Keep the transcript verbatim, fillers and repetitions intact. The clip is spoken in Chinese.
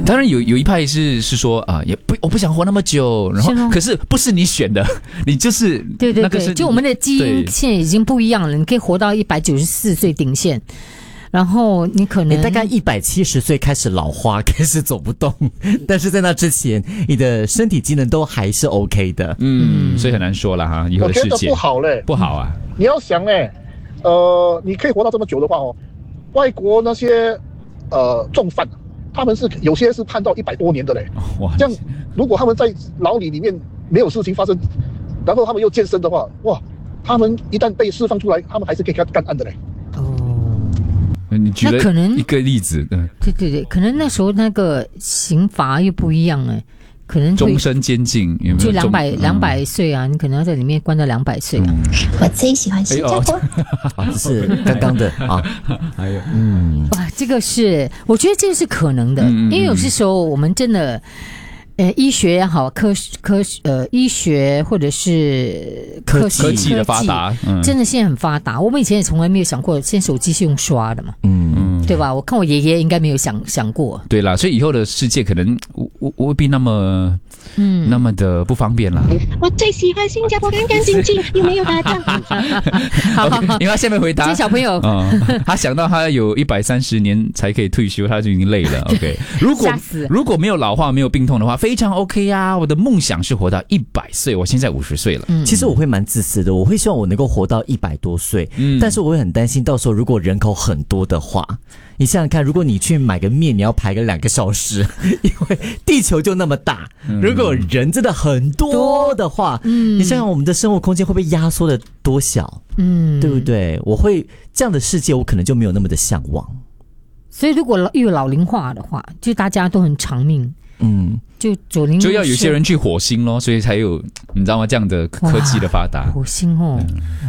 当然有有一派是是说啊、呃，也不我不想活那么久，然后可是不是你选的，你就是对对对， 那个是就我们的基因现在已经不一样了，你可以活到一百九十四岁顶线。然后你可能你大概一百七十岁开始老花，开始走不动，但是在那之前，你的身体机能都还是 OK 的。 嗯，所以很难说了哈，以后的世界我觉得不好嘞， 不好啊。 你要想嘞，呃，你可以活到这么久的话哦，外国那些呃重犯，他们是有些是判到一百多年的嘞。哇，这样如果他们在牢里里面没有事情发生，然后他们又健身的话，哇，他们一旦被释放出来，他们还是可以干干案的嘞。 你举了一个例子， 对对对，可能那时候那个刑罚又不一样哎，可能终身监禁，有没有？ 就两百两百岁啊，你可能要在里面关到两百岁啊。嗯、 我最喜欢新加坡， 啊，是刚刚的啊，还有嗯， 哇，这个是我觉得这个是可能的， 嗯、 因为有些时候我们真的。呃，医学也好，科科呃，医学或者是科技科技的发达， 嗯、真的现在很发达。我们以前也从来没有想过，现在手机是用刷的嘛， 嗯， 对吧？我看我爷爷应该没有想想过。 对啦，所以以后的世界可能未未必那么，嗯，那么的不方便啦。 我最喜欢新加坡，干干净净，又没有打仗。 好好好， 因为他下面回答， 这小朋友， 嗯，他想到他有一百三十年才可以退休，他就已经累了。OK， 如果如果没有老化、没有病痛的话，非常 OK 呀、啊。我的梦想是活到一百岁，我现在五十岁了。 嗯，其实我会蛮自私的，我会希望我能够活到一百多岁。嗯，但是我会很担心，到时候如果人口很多的话，你想想看，如果你去买个面，你要排个两个小时，因为地球就那么大。嗯、如果人真的很多的话，嗯，你想想我们的生活空间会被压缩的多小，嗯，对不对？我会这样的世界，我可能就没有那么的向往。 所以，如果越老龄化的话，就大家都很长命。嗯，就九零就要有些人去火星咯，所以才有你知道吗？这样的科技的发达。 火星哦。嗯